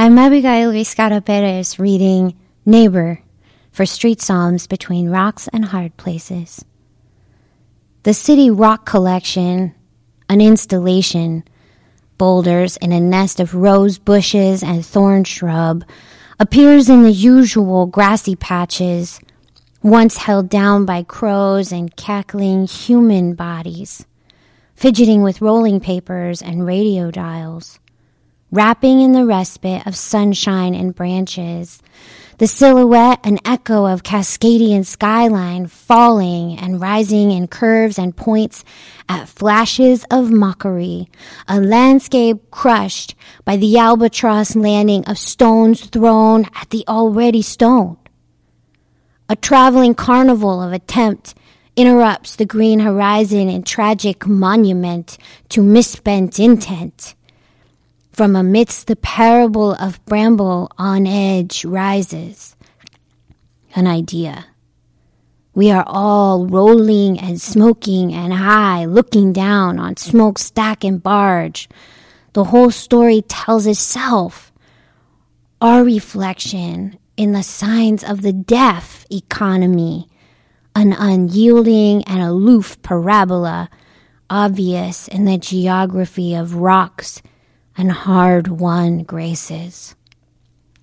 I'm Abigail Vizcarra Perez reading Neighbor for Street Psalms Between Rocks and Hard Places. The City Rock Collection, an installation, boulders in a nest of rose bushes and thorn shrub, appears in the usual grassy patches, once held down by crows and cackling human bodies, fidgeting with rolling papers and radio dials. Wrapping in the respite of sunshine and branches, the silhouette an echo of Cascadian skyline falling and rising in curves and points at flashes of mockery, a landscape crushed by the albatross landing of stones thrown at the already stoned. A traveling carnival of attempt interrupts the green horizon in tragic monument to misspent intent. From amidst the parable of bramble on edge rises an idea. We are all rolling and smoking and high, looking down on smokestack and barge. The whole story tells itself. Our reflection in the signs of the deaf economy, an unyielding and aloof parabola, obvious in the geography of rocks and hard-won graces.